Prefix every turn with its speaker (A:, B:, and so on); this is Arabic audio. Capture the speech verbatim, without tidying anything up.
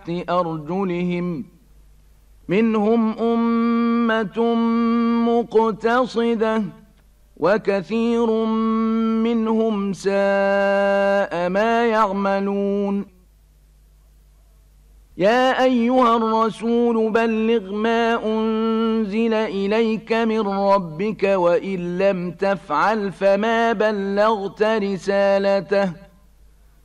A: تحت أرجلهم منهم أمة مقتصدة وكثير منهم ساء ما يعملون يا أيها الرسول بلغ ما أنزل إليك من ربك وإن لم تفعل فما بلغت رسالته